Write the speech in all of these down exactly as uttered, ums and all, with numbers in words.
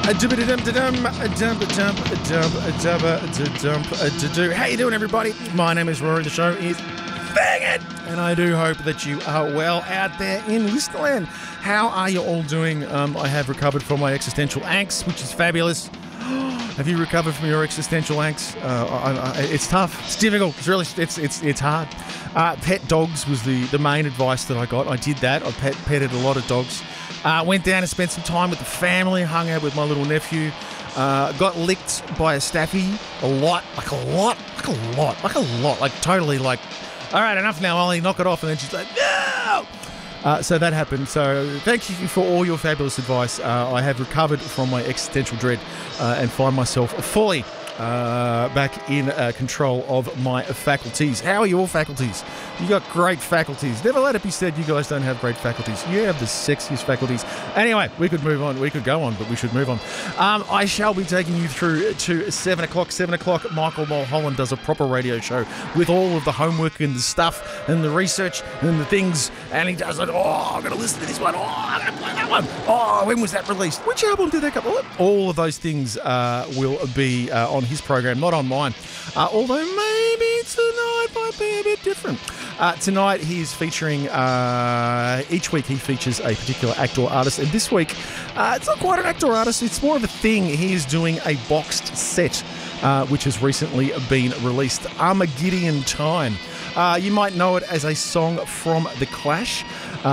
How you doing, everybody? My name is Rory. The show is Bang It! And I do hope that you are well out there in Listerland. How are you all doing? Um, I have recovered from my existential angst, which is fabulous. Have you recovered from your existential angst? Uh, I, I, it's tough. It's difficult. It's really, it's it's it's hard. Uh, pet dogs was the, the main advice that I got. I did that. I pet, petted a lot of dogs. Uh, went down and spent some time with the family. Hung out with my little nephew. Uh, got licked by a staffy a lot, like a lot, like a lot, like a lot, like totally like, all right, enough now, Ollie, knock it off. And then she's like, no! Uh, so that happened. So thank you for all your fabulous advice. Uh, I have recovered from my existential dread uh, and find myself fully uh, back in uh, control of my faculties. How are your faculties? You got great faculties. Never let it be said you guys don't have great faculties. You have the sexiest faculties. Anyway, we could move on. We could go on, but we should move on. Um, I shall be taking you through to seven o'clock. seven o'clock, Michael Mulholland does a proper radio show with all of the homework and the stuff and the research and the things. And he does it. Oh, I'm going to listen to this one. Oh, I'm going to play that one. Oh, when was that released? Which album did that come? All of those things uh, will be uh, on his program, not on mine. Uh, although maybe tonight might be a bit different. Uh, tonight he's featuring, uh, each week he features a particular actor or artist, and this week uh, it's not quite an actor or artist, it's more of a thing. He is doing a boxed set uh, which has recently been released, Armageddon Time. Uh, you might know it as a song from The Clash.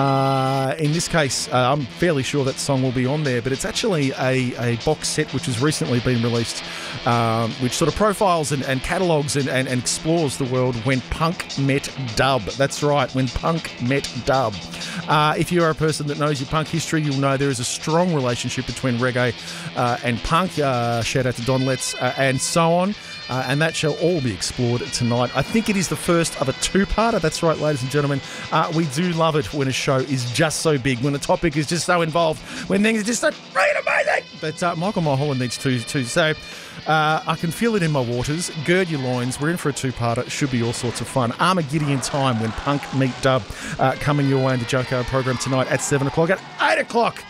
Uh, in this case, uh, I'm fairly sure that song will be on there, but it's actually a, a box set which has recently been released, um, which sort of profiles and, and catalogues and, and, and explores the world when punk met dub. That's right, when punk met dub. Uh, if you are a person that knows your punk history, you'll know there is a strong relationship between reggae uh, and punk. Uh, shout out to Don Letts uh, and so on. Uh, and that shall all be explored tonight. I think it is the first of a two-parter. That's right, ladies and gentlemen. Uh, we do love it when a show is just so big, when a topic is just so involved, when things are just so great, amazing. But uh, Michael Mulholland needs to too. So uh, I can feel it in my waters. Gird your loins. We're in for a two-parter. It should be all sorts of fun. Armageddon Time, when punk meet dub, uh, coming your way in the Junkyard program tonight at seven o'clock. At eight o'clock.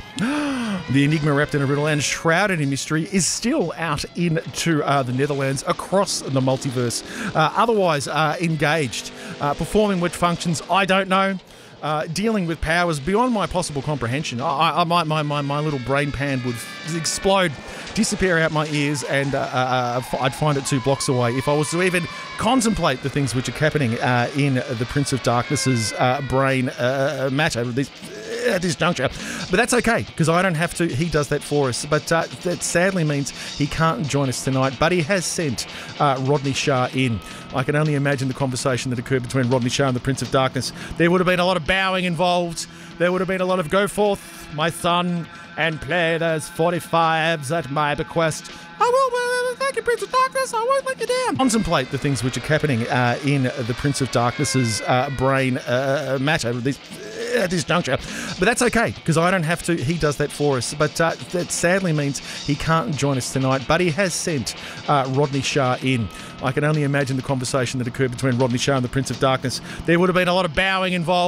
The enigma wrapped in a riddle and shrouded in mystery is still out into uh, the Netherlands, across the multiverse. Uh, otherwise uh, engaged, uh, performing which functions, I don't know. Uh, dealing with powers beyond my possible comprehension. I, I, my, my, my, my little brain pan would explode, disappear out my ears, and uh, uh, I'd find it two blocks away if I was to even contemplate the things which are happening uh, in the Prince of Darkness's uh, brain uh, matter this, at this juncture. But that's okay, because I don't have to. He does that for us. But uh, that sadly means he can't join us tonight. But he has sent uh, Rodney Shah in. I can only imagine the conversation that occurred between Rodney Shah and the Prince of Darkness. There would have been a lot of bowing involved. There would have been a lot of go forth, my son, and play those forty-fives at my bequest. I will, uh, thank you, Prince of Darkness. I won't let you down. Contemplate the things which are happening uh, in the Prince of Darkness's uh, brain uh, matter this, at this juncture. But that's okay, because I don't have to. He does that for us. But uh, that sadly means he can't join us tonight. But he has sent uh, Rodney Shah in. I can only imagine the conversation that occurred between Rodney Shah and the Prince of Darkness. There would have been a lot of bowing involved.